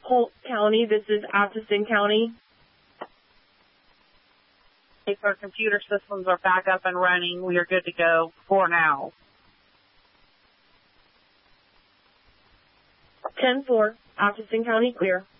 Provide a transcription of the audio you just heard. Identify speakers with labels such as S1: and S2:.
S1: Polk County, this is Atchison County.
S2: If our computer systems are back up and running, we are good to go for now.
S1: 10-4, Atchison County, clear.